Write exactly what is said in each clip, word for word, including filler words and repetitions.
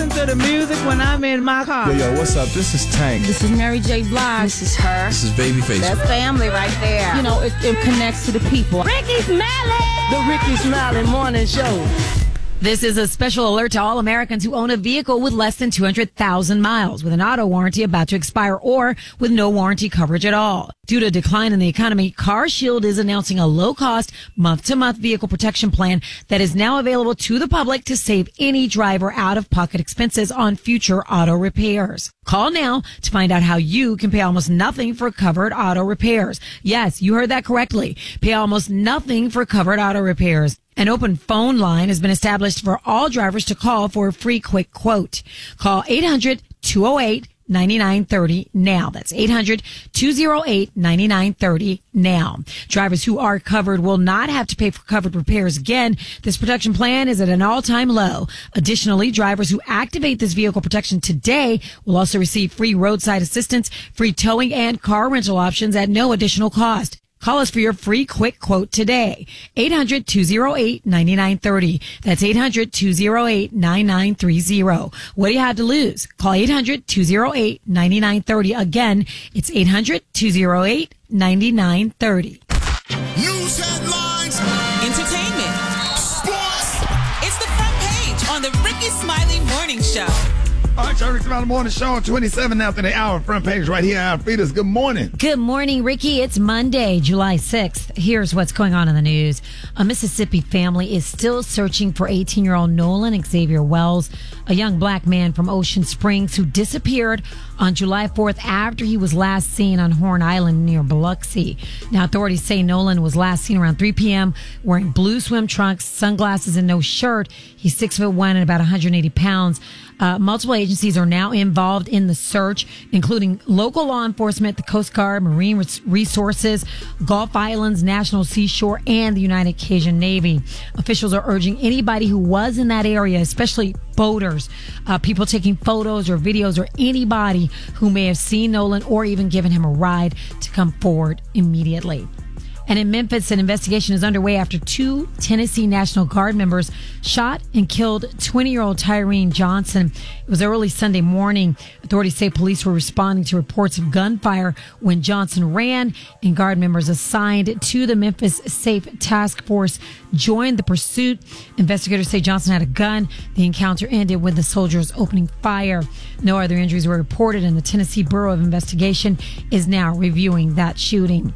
listen to the music when I'm in my car. Yo, yo, what's up? This is Tank. This is Mary J. Blige. This is her. This is Babyface. That's family right there. You know, it, it connects to the people. Ricky Smiley! The Ricky Smiley Morning Show. This is a special alert to all Americans who own a vehicle with less than two hundred thousand miles, with an auto warranty about to expire, or with no warranty coverage at all. Due to a decline in the economy, CarShield is announcing a low-cost, month-to-month vehicle protection plan that is now available to the public to save any driver out-of-pocket expenses on future auto repairs. Call now to find out how you can pay almost nothing for covered auto repairs. Yes, you heard that correctly. Pay almost nothing for covered auto repairs. An open phone line has been established for all drivers to call for a free quick quote. Call eight hundred, two oh eight, nine nine three oh now. That's eight hundred, two oh eight, nine nine three oh now. Drivers who are covered will not have to pay for covered repairs again. This protection plan is at an all-time low. Additionally, drivers who activate this vehicle protection today will also receive free roadside assistance, free towing, and car rental options at no additional cost. Call us for your free quick quote today. eight hundred, two oh eight, nine nine three oh. That's eight hundred, two oh eight, nine nine three oh. What do you have to lose? Call eight hundred, two oh eight, nine nine three oh. Again, it's eight hundred, two oh eight, nine nine three oh. News headlines. Entertainment. Sports. It's the front page on the Ricky Smiley Morning Show. All right, Ricky Smiley Morning Show, twenty-seven after the hour, front page right here. Alfreda's. Good morning. Good morning, Ricky. It's Monday, July sixth. Here's what's going on in the news. A Mississippi family is still searching for eighteen-year-old Nolan Xavier Wells, a young black man from Ocean Springs who disappeared on July fourth after he was last seen on Horn Island near Biloxi. Now, authorities say Nolan was last seen around three p.m. wearing blue swim trunks, sunglasses, and no shirt. He's six foot one and about one hundred eighty pounds. Uh, multiple agencies are now involved in the search, including local law enforcement, the Coast Guard, Marine Resources, Gulf Islands, National Seashore, and the United Cajun Navy. Officials are urging anybody who was in that area, especially boaters, uh, people taking photos or videos, or anybody who may have seen Nolan or even given him a ride, to come forward immediately. And in Memphis, an investigation is underway after two Tennessee National Guard members shot and killed twenty-year-old Tyreen Johnson. It was early Sunday morning. Authorities say police were responding to reports of gunfire when Johnson ran, and Guard members assigned to the Memphis Safe Task Force joined the pursuit. Investigators say Johnson had a gun. The encounter ended with the soldiers opening fire. No other injuries were reported, and the Tennessee Bureau of Investigation is now reviewing that shooting.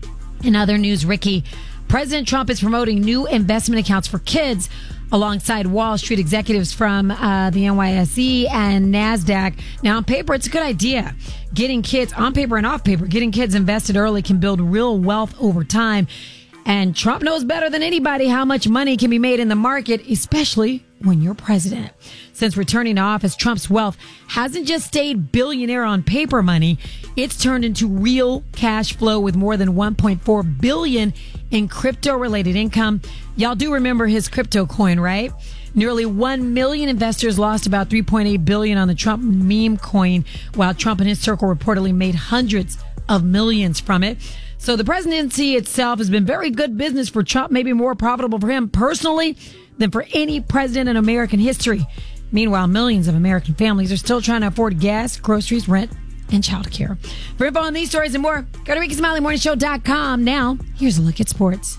In other news, Ricky, President Trump is promoting new investment accounts for kids alongside Wall Street executives from uh, the N Y S E and NASDAQ. Now, on paper, it's a good idea. Getting kids, on paper and off paper, getting kids invested early can build real wealth over time. And Trump knows better than anybody how much money can be made in the market, especially when you're president. Since returning to office, Trump's wealth hasn't just stayed billionaire on paper money. It's turned into real cash flow with more than one point four billion dollars in crypto-related income. Y'all do remember his crypto coin, right? Nearly one million investors lost about three point eight billion dollars on the Trump meme coin, while Trump and his circle reportedly made hundreds of millions from it. So the presidency itself has been very good business for Trump, maybe more profitable for him personally than for any president in American history. Meanwhile, millions of American families are still trying to afford gas, groceries, rent, and childcare. For info on these stories and more, go to Ricky Smiley Morning Show dot com. Now, here's a look at sports.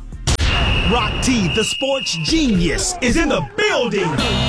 Rock T, the sports genius, is in the building.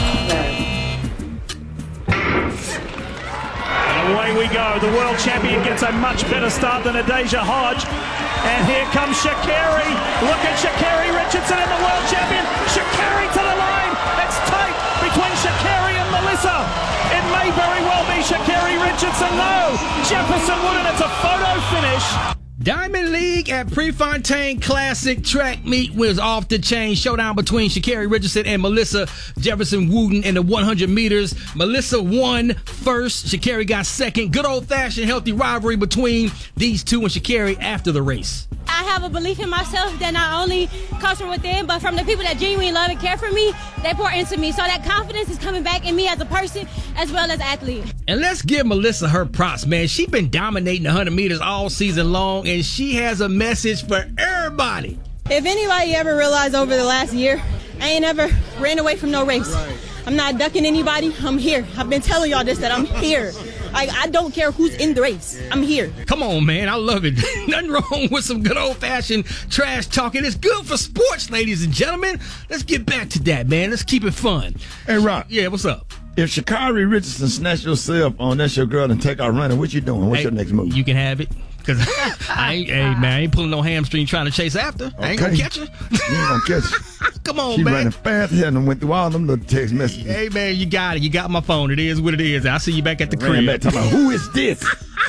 Away we go. The world champion gets a much better start than Adasia Hodge. And here comes Sha'Carri. Look at Sha'Carri Richardson and the world champion. Sha'Carri to the line. It's tight between Sha'Carri and Melissa. It may very well be Sha'Carri Richardson. No. Jefferson Wooden. It's a photo finish. Diamond League at Prefontaine Classic track meet was off the chain. Showdown between Sha'Carri Richardson and Melissa Jefferson Wooden in the one hundred meters. Melissa won first. Sha'Carri got second. Good old-fashioned healthy rivalry between these two and Sha'Carri after the race. I have a belief in myself that not only comes from within, but from the people that genuinely love and care for me, they pour into me. So that confidence is coming back in me as a person as well as athlete. And let's give Melissa her props, man. She's been dominating the one hundred meters all season long, and she has a message for everybody. If anybody ever realized over the last year, I ain't ever ran away from no race. Right. I'm not ducking anybody. I'm here. I've been telling y'all this, that I'm here. Like, I don't care who's in the race. I'm here. Come on, man. I love it. Nothing wrong with some good old-fashioned trash talking. It's good for sports, ladies and gentlemen. Let's get back to that, man. Let's keep it fun. Hey, Rock. Yeah, what's up? If Sha'Carri Richardson snatch your cell phone, that's your girl, and take out running, what you doing? What's hey, your next move? You can have it. Cause I ain't, hey man, I ain't pulling no hamstring trying to chase after. Okay. I ain't gonna catch her. You ain't gonna catch her. Come on, she man. She running fast ahead and went through all them little text messages. Hey man, you got it. You got my phone. It is what it is. I'll see you back at the I ran crib. back talking about, who is this?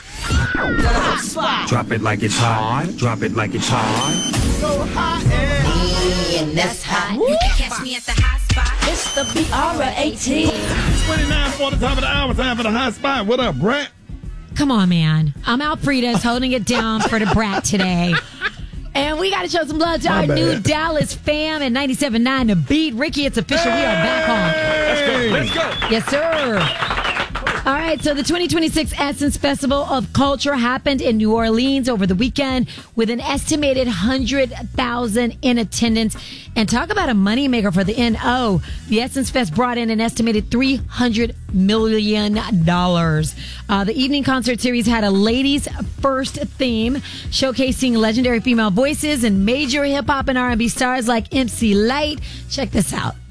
Drop it like it's hot. Drop it like it's hot. So hot and, and that's hot. You can catch me at the hot spot. It's the B R eighteen. twenty-nine for the top of the hour. Time for the hot spot. What up, Brett? Come on, man. I'm Alfreda's holding it down for the brat today. And we got to show some love to My our bad. new Dallas fam at ninety-seven point nine The Beat. Ricky, it's official. We are back on. Let's go. Let's go. Yes, sir. All right, so the twenty twenty-six Essence Festival of Culture happened in New Orleans over the weekend with an estimated one hundred thousand in attendance. And talk about a moneymaker for the N O. The Essence Fest brought in an estimated three hundred million dollars. Uh, the evening concert series had a ladies first theme, showcasing legendary female voices and major hip-hop and R and B stars like M C Lyte. Check this out.